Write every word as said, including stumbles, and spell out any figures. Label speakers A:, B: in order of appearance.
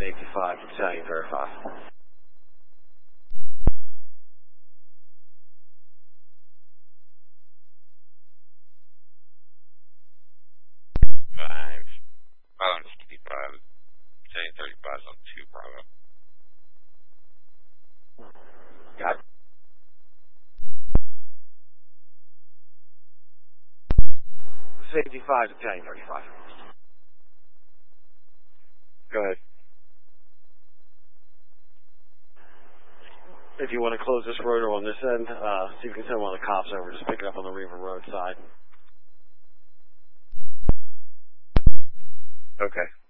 A: Safety five, Battalion verify.
B: Five. Bravo on sixty-five. Battalion thirty-five is on two, Bravo.
A: Got it. Safety five, Battalion thirty-five.
C: Go ahead.
A: If you want to close this rotor on this end, uh, see if you can send one of the cops over. Just pick it up on the River Road side.
C: Okay.